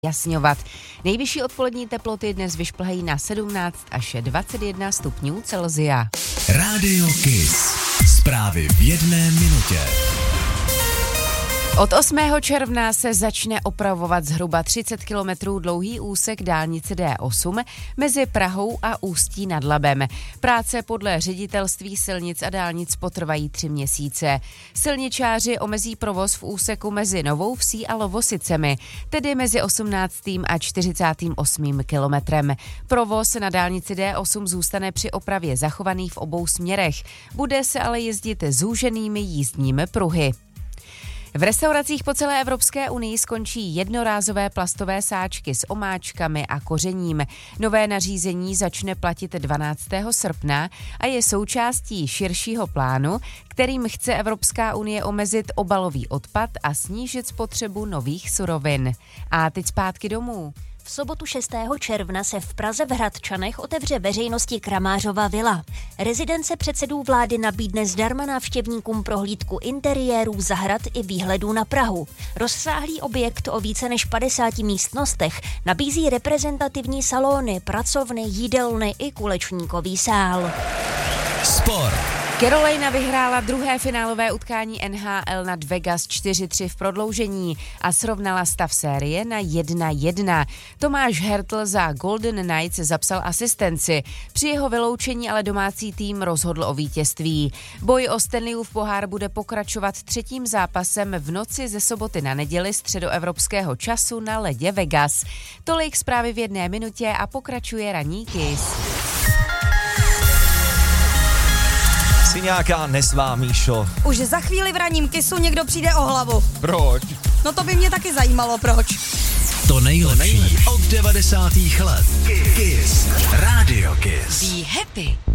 jasňovat. Nejvyšší odpolední teploty dnes vyšplhají na 17 až 21 stupňů Celsia. Rádio Kiss. Zprávy v jedné minutě. Od 8. června se začne opravovat zhruba 30 kilometrů dlouhý úsek dálnice D8 mezi Prahou a Ústí nad Labem. Práce podle ředitelství silnic a dálnic potrvají 3 měsíce. Silničáři omezí provoz v úseku mezi Novou Vsí a Lovosicemi, tedy mezi 18. a 48. kilometrem. Provoz na dálnici D8 zůstane při opravě zachovaný v obou směrech. Bude se ale jezdit zúženými jízdními pruhy. V restauracích po celé Evropské unii skončí jednorázové plastové sáčky s omáčkami a kořením. Nové nařízení začne platit 12. srpna a je součástí širšího plánu, kterým chce Evropská unie omezit obalový odpad a snížit spotřebu nových surovin. A teď zpátky domů. V sobotu 6. června se v Praze v Hradčanech otevře veřejnosti Kramářova vila. Rezidence předsedů vlády nabídne zdarma návštěvníkům prohlídku interiérů, zahrad i výhledů na Prahu. Rozsáhlý objekt o více než 50 místnostech nabízí reprezentativní salony, pracovny, jídelny i kulečníkový sál. Sport. Carolina vyhrála druhé finálové utkání NHL nad Vegas 4-3 v prodloužení a srovnala stav série na 1-1. Tomáš Hertl za Golden Knights zapsal asistenci. Při jeho vyloučení ale domácí tým rozhodl o vítězství. Boj o Stanleyův pohár bude pokračovat třetím zápasem v noci ze soboty na neděli středoevropského času na ledě Vegas. Tolik zprávy v jedné minutě a pokračuje ranní Kiss. Jsi nějaká nesvá, Míšo. Už za chvíli v ranním Kissu někdo přijde o hlavu. Proč? No to by mě taky zajímalo, proč. To nejlepší od 90. let. Kiss. Rádio Kiss. Be happy.